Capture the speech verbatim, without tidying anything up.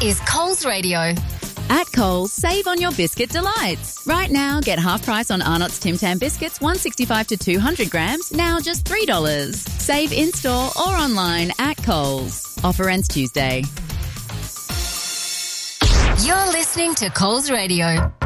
is Coles Radio. At Coles, save on your biscuit delights. Right now, get half price on Arnott's Tim Tam biscuits, one sixty-five to two hundred grams, now just three dollars. Save in-store or online at Coles. Offer ends Tuesday. You're listening to Coles Radio.